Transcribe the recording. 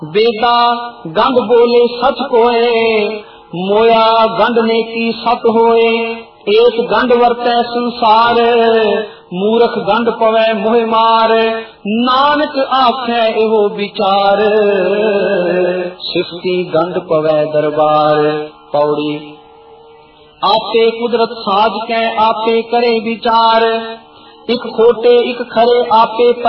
बेदा गंड बोले सच कोए, मोया गंड ने की सत होए। एक गंड वरतै संसार, मूरख गंड पवै मोह मार। नानक आखे एहो विचार, सिफती गंड पवै दरबार। पौड़ी आपे कुदरत साज कै आपे करे विचार, एक खोटे एक खरे आपे